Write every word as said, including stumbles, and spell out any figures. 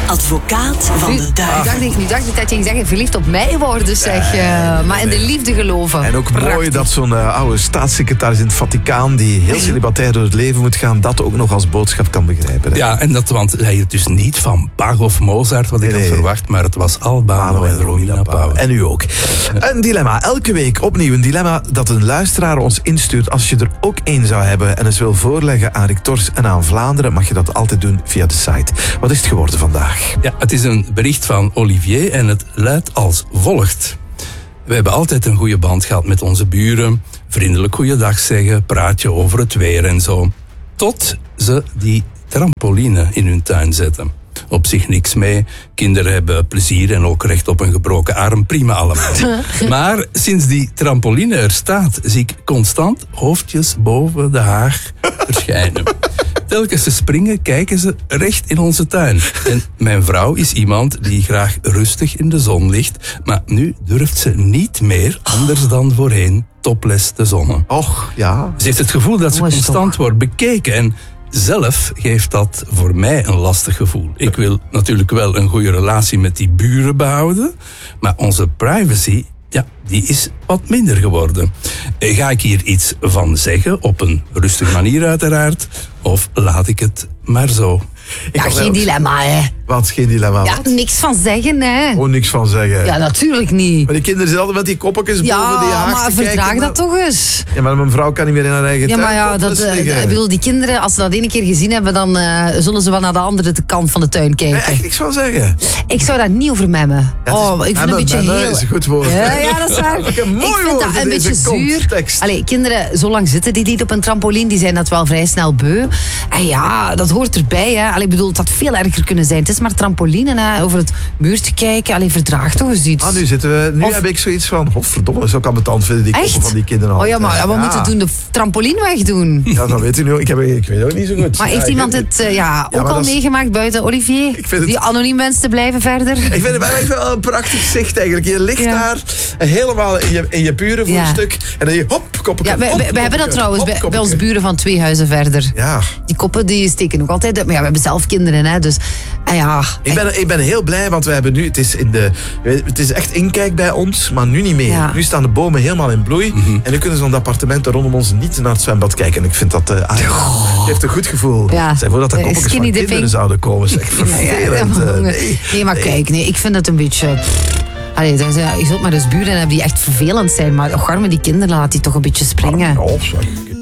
advocaat van Nu, de nu, duivel. dacht ik, nu dacht ik dat je ging zeggen, verliefd op mij worden, zeg. Uh, maar in de liefde geloven. En ook Prachtig. mooi dat zo'n uh, oude staatssecretaris in het Vaticaan, die heel celibatair door het leven moet gaan, dat ook nog als boodschap kan begrijpen. Hè? Ja, en dat, want hij is dus niet van Bach of Mozart, wat ik Nee, had nee. verwacht, maar het was Albano en Romina Power. En u ook. Een dilemma. Elke week opnieuw een dilemma dat een luisteraar ons instuurt. Als je er ook één zou hebben en eens wil voorleggen aan Rick Tors en aan Vlaanderen, mag je dat altijd doen via de site. Wat is het geworden vandaag? Ja, het is een bericht van Olivier en het luidt als volgt. We hebben altijd een goede band gehad met onze buren. Vriendelijk goeiedag zeggen, praatje over het weer en zo. Tot ze die trampoline in hun tuin zetten. Op zich niks mee. Kinderen hebben plezier en ook recht op een gebroken arm. Prima allemaal. Maar sinds die trampoline er staat, zie ik constant hoofdjes boven de haag verschijnen. Telkens ze springen, kijken ze recht in onze tuin. En mijn vrouw is iemand die graag rustig in de zon ligt. Maar nu durft ze niet meer, anders dan voorheen, topless te zonnen. Och, ja. Ze heeft het gevoel dat ze Oh, is constant toch. wordt bekeken. En zelf geeft dat voor mij een lastig gevoel. Ik wil natuurlijk wel een goede relatie met die buren behouden. Maar onze privacy, ja, die is wat minder geworden. Eh, Ga ik hier iets van zeggen? Op een rustige manier uiteraard. Of laat ik het maar zo? Ja, had geen wel- dilemma, hè. Wat, geen dilemma? Ja, niks van zeggen, hè. Gewoon niks van zeggen. Ja, natuurlijk niet. Maar die kinderen zitten altijd met die koppeltjes boven die Ja, haag maar te verdraag kijken. dat toch eens. Ja, maar mijn vrouw kan niet meer in haar eigen Ja, tuin maar ja, dat, topless eh, liggen. ik bedoel, die kinderen, als ze dat ene keer gezien hebben, dan eh, zullen ze wel naar de andere kant van de tuin Nee, kijken. echt niks van zeggen. Ik zou daar niet over memmen. Ja, het is- Oh, ik vind het een memmen, beetje memmen heel... is een goed woord. Ja, ja, dat is waar. Wat een mooi ik vind woord dat in een deze beetje zuur. context. Allee, kinderen, zo lang zitten die niet op een trampoline, die zijn dat wel vrij snel beu. En ja, dat hoort erbij. Hè. Allee, ik bedoel, het had veel erger kunnen zijn. Het is maar trampoline, hè, over het muurtje kijken. Allee, verdraag toch eens iets. Ah, nu zitten we, nu Of- heb ik zoiets van, oh verdomme, zo kan ambetant vinden die koppen Echt? van die kinderen. Oh ja, maar ja, we Ja. moeten doen de f- trampoline wegdoen. Ja, dat weet u nu. Ik, heb, ik weet het ook niet zo goed. Maar Ja, heeft ik iemand weet het uh, ja, ook maar al dat is- meegemaakt buiten Olivier? Ik vind het- Die anoniem wenst te blijven verder? Ik vind het wel echt wel een prachtig zicht eigenlijk. Je ligt Ja. daar helemaal in je, in je buren voor Ja. een stuk. En dan je hop, koppetje. Ja, wij, hop, wij- wij hebben dat koppetje, trouwens hop, bij, bij koppetje. ons buren van twee huizen verder. Ja. Die koppen die steken ook altijd uit. Maar ja, we hebben zelf kinderen, hè, dus... En ja, Ik ben, ik ben heel blij, want we hebben nu, het is, in de, het is echt inkijk bij ons, maar nu niet meer. Ja. Nu staan de bomen helemaal in bloei. En nu kunnen ze van de appartementen rondom ons niet naar het zwembad kijken. En ik vind dat, uh, ah, het heeft een goed gevoel. Ja. Zij voordat er Eh, koppeltjes skinny van kinderen dipping. zouden komen. Zeg, ja, ja, vervelend. ja, eh, nee, nee. nee, maar kijk, nee, ik vind het een beetje... pff. Allee, dat is, eh, je zult maar eens buren hebben die echt vervelend zijn. Maar och, arme die kinderen, laat die toch een beetje springen. Ja, zeg.